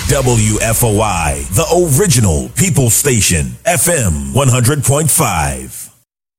WFOI, the original People Station, FM 100.5.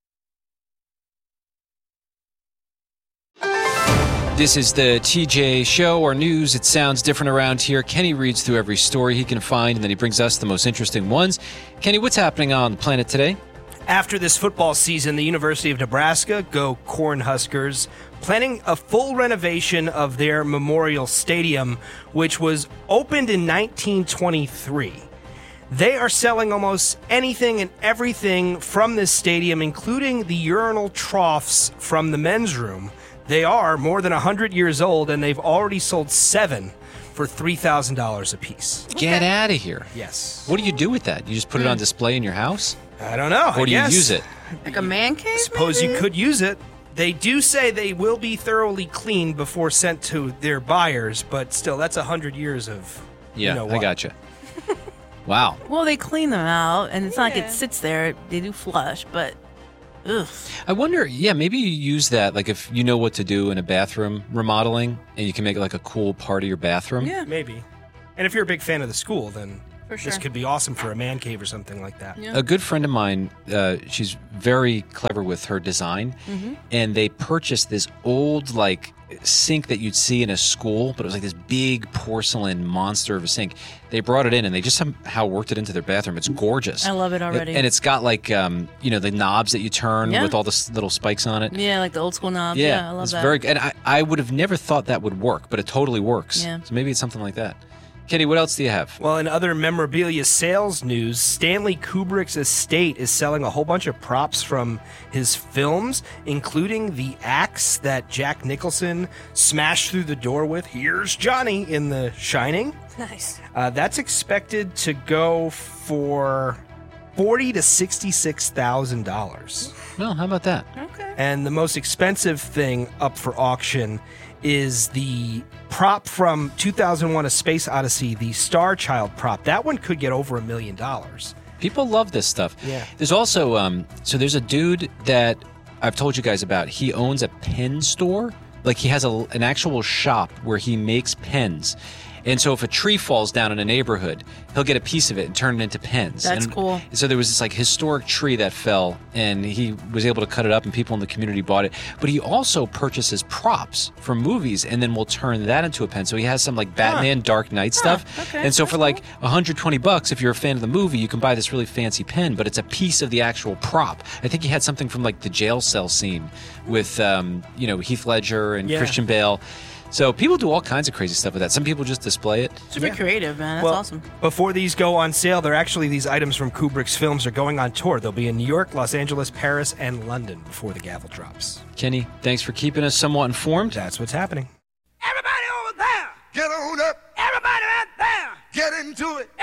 This is the TJ Show, or news. It sounds different around here. Kenny reads through every story he can find, and then he brings us the most interesting ones. Kenny, what's happening on the planet today? After this football season, the University of Nebraska, go Cornhuskers, planning a full renovation of their Memorial Stadium, which was opened in 1923. They are selling almost anything and everything from this stadium, including the urinal troughs from the men's room. They are more than 100 years old, and they've already sold 7 for $3,000 a piece. Get out of here. Yes. What do you do with that? You just put it on display in your house? I don't know. Or do you use it? Like a man cave, I suppose maybe? you could use it. They do say they will be thoroughly cleaned before sent to their buyers, but still, that's 100 years of, Yeah, you know I what. gotcha. Wow. Well, they clean them out, and it's not like it sits there. They do flush, but ugh. I wonder, maybe you use that, like if you know what to do in a bathroom remodeling, and you can make it like a cool part of your bathroom. Yeah. Maybe. And if you're a big fan of the school, then For sure. this could be awesome for a man cave or something like that. Yeah. A good friend of mine, she's very clever with her design, and they purchased this old, like, sink that you'd see in a school, but it was like this big porcelain monster of a sink. They brought it in, and they just somehow worked it into their bathroom. It's gorgeous. I love it already. And it's got, like, the knobs that you turn Yeah. with all the little spikes on it. Yeah, like the old school knobs. Yeah, I love it's that. very. And I would have never thought that would work, but it totally works. Yeah. So maybe it's something like that. Kenny, what else do you have? Well, in other memorabilia sales news, Stanley Kubrick's estate is selling a whole bunch of props from his films, including the axe that Jack Nicholson smashed through the door with. Here's Johnny in The Shining. Nice. That's expected to go for $40,000 to $66,000. Well, how about that? Okay. And the most expensive thing up for auction is the prop from 2001: A Space Odyssey, the Star Child prop. That one could get over $1 million. People love this stuff. Yeah. There's also so there's a dude that I've told you guys about. He owns a pen store. Like he has an actual shop where he makes pens. And so if a tree falls down in a neighborhood, he'll get a piece of it and turn it into pens. That's and cool. So there was this like historic tree that fell, and he was able to cut it up, and people in the community bought it. But he also purchases props from movies, and then will turn that into a pen. So he has some like Batman, Dark Knight stuff. okay. And so for That's like $120, if you're a fan of the movie, you can buy this really fancy pen, but it's a piece of the actual prop. I think he had something from like the jail cell scene with Heath Ledger and Yeah. Christian Bale. So people do all kinds of crazy stuff with that. Some people just display it. Super creative, man. That's awesome. Before these go on sale, these items from Kubrick's films are going on tour. They'll be in New York, Los Angeles, Paris, and London before the gavel drops. Kenny, thanks for keeping us somewhat informed. That's what's happening. Everybody over there, get on up. Everybody right there, get into it.